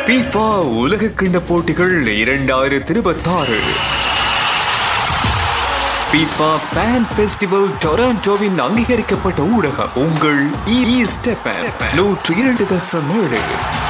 FIFA உலகக்கிண்ண போட்டிகள் 2026. FIFA Fan Festival டொராண்டோவின் அங்கீகரிக்கப்பட்ட ஊடகம் உங்கள் ஈஸ்ட் FM 102.7.